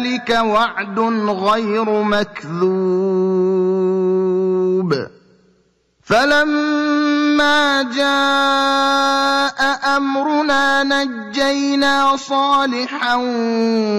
ذلك وعد غير مكذوب فلما جاء أمرنا نجينا صالحا